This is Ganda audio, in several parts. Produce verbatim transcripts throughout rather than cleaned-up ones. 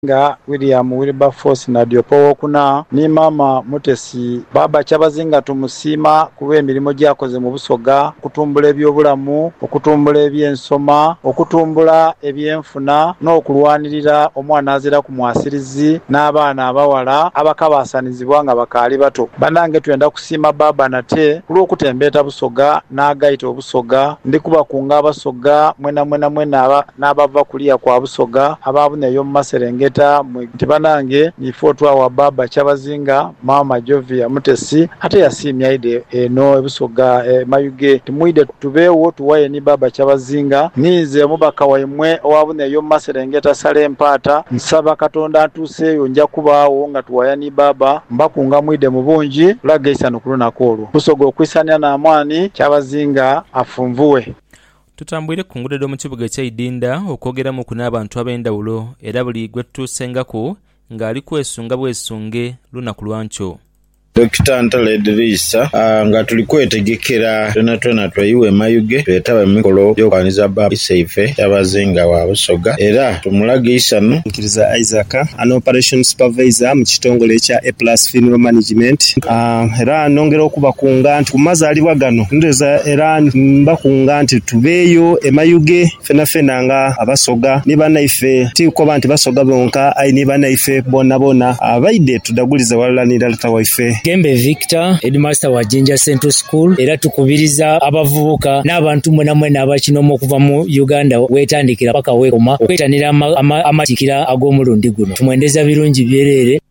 nga William Wilberforce na Diopo kuna ni mama Mutesi baba Kyabazinga tumusiima kuba emirimu gyakoze mu Busoga kutumbula ebyobulamu okutumbula ebyensoma okutumbula ebyenfuna n'okulwanirira omwana azira ku mwasirizi n'abaana abawala abakabasanizibwa nga bakaali bato. Banange twenda kusiima baba nate kulw'okutembeeta Busoga n'agaita Obusoga ndikuba kunga Abasoga mwena mwena mwena n'abava kuliya kwa Busoga ababuneyo mu Maserengeta nti banange nifo twawa baba Kyabazinga mama Jovia Mutesi ate yasiimya ide eno Ebusoga e, mayuge tumuide tubeewo tuwaye ni baba Kyabazinga nize mubaka waimwe owabuneyo mu Maserengeta sale mpaata nsaba Katonda atuuseeyo nja kubaawo nga tuwaya ni baba mbakunga mwide mu bungi laggeisa nokulunako olwo Busoga okwisanya n'amwani Kyabazinga afunvuwe. Tutambwire ku nguudo mu kibuga kya Idinda okwogeramu ku n'abantu ab'endawulo era buli gwe tutusengako ng'ali kwesunga bwesunge lunaku lwankyo. Dokita Ntale Idrisa uh, nga tuli kwetegekera tena tena twayiwe mayuge twetaba mikolo y'okwaniza baba Isaife Kyabazinga wa Busoga era tumulage isano nkiriza Isaac an operation supervisor mu kitongole kya A plus Funeral Management uh, era nongera okubakunga nti kumazalibwa gano ndeza era mbakunga nti tubeeyo emayuge fena fena nga Abasoga ni banaife tiko bantu Basoga bonka ai ni banaife bona bona abaide uh, tudaguliza wala ni dalata waife Gembe Victor, headmaster wa Jinja Central School, era tukubiriza abavubuka n'abantu mwena mwena abakinomo okuva mu Uganda wetandikira paka wekoma okwetanira amatikira ama, ama ag'omulundi guno. Tumwendeza birungi byerere.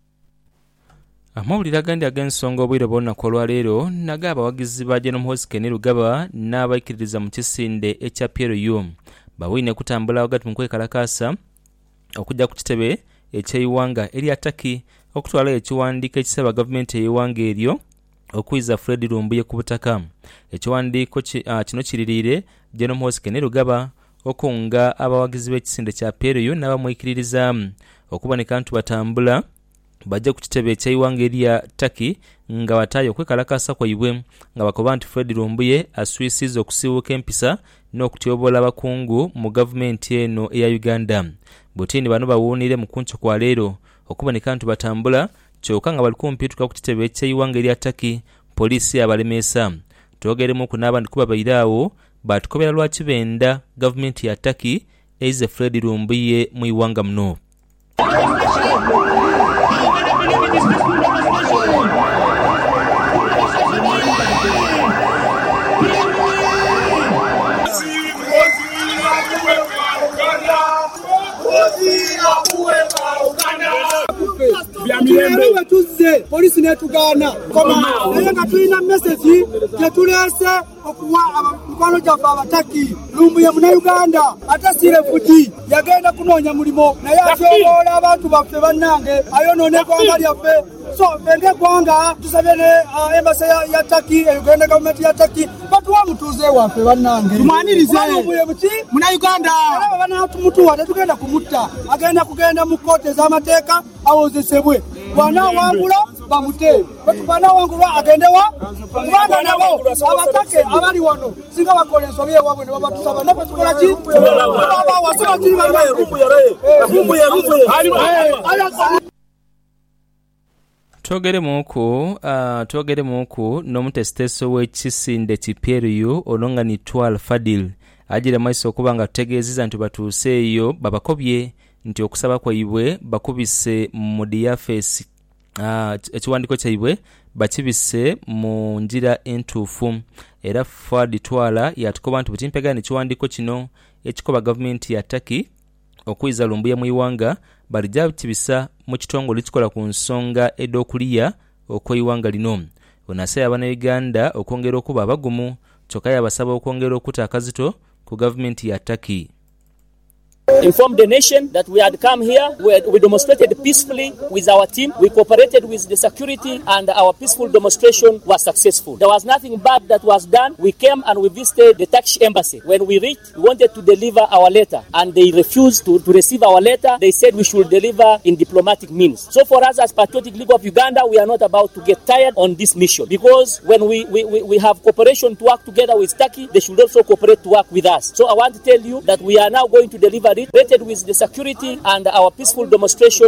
Amawulire agandi ag'ensonga obwire bwonna kolwa leero naga abawagizi ba General Hosike ne Lugaba n'abaikiririza mu kisinde ekya P L U bawine kutambula wakati mu kwekalakaasa okujja ku kitebe eky'eiwanga eri Ataki okutwala ekiwandiiko ekisaba gavumenti ey'eiwanga eryo okwiza Fred Lumbuye ku butaka. Ekiwandiiko uh, kino kiririire General Hosike ne Lugaba okunga abawagizi b'ekisinde kya P L U n'abamwikiririza okuboneka nti batambula bajja ku kitebe eky'eiwanga erya Turkey nga bataayo okwekalakaasa kwaibwe nga bakoba nti Fred Lumbuye aswisiza okusiiwuuka empisa n'okutyobola abakungu mu gavumenti eno eya Uganda. Butini bano bawuunire mu kuncho kwa leero okuboneka nti batambula kyokka nga bali kumpi tuka ku kitebe eky'eiwanga erya Turkey poliisi abalemeesa. Twogeremu ku n'abandi kuba bairaawo batukobera lwaki benda gavumenti ya Turkey eize Fred Lumbuye mu iwanga muno. Tuyerewe tuze polisi netugana koma naye nga tulina message tetulese okuwa mukwano gyafe Abataki Lumbuye muna Uganda ate si refugee yagenda kunoonya mulimo naye atyobola abantu baffe bannange ayonoona eggwanga lyaffe. So bende gwanga tusabye ne uh, embassy ya, ya Turkey e Uganda government ya Turkey batuwa mutuze waffe bannange tumwanirize Lumbuye muki muna Uganda era bana tumutuwa tetugenda kumutta agenda kugenda mu kote z'amateeka awozesebwe bwana wangula bamute bana wangula agendewa kubanga nabo Abatake abali wano singa bakola ensobi ewabwe ne babatusaba nabo tukola ki baba wasaba kiri bana Lumbuye Lumbuye Lumbuye Twogeremu ku uh, twogeremu ku n'omutesiteeso w'ekisinde ki P L U ononga ni Twal Fadil ajira maiso okuba nga tutegeeziza nti batuuseeyo babakobye nti okusaba kwaibwe bakubise mu diafesi uh, ekiwandiiko kyaibwe bakibise mu njira entuufu era Fadi Twala yatukoba nti butimpegana ekiwandiiko kino ekikoba gavumenti ya Turkey okwiza Lumbuye mu iwanga balijja bitibisa mu kitongole ekikola ku nsonga ed'okuliya okw'iwanga lino. Onasaya Abannayuganda okwongera okuba abagumu kyokka yabasaba okwongera okuta akazito ku gavumenti ya Turkey. Informed the nation that we had come here. We, we demonstrated peacefully with our team. We cooperated with the security and our peaceful demonstration was successful. There was nothing bad that was done. We came and we visited the Turkish embassy. When we reached, we wanted to deliver our letter and they refused to, to receive our letter. They said we should deliver in diplomatic means. So for us as Patriotic League of Uganda, we are not about to get tired on this mission because when we, we, we, we have cooperation to work together with Turkey, they should also cooperate to work with us. So I want to tell you that we are now going to deliver it, rated with the security and our peaceful demonstration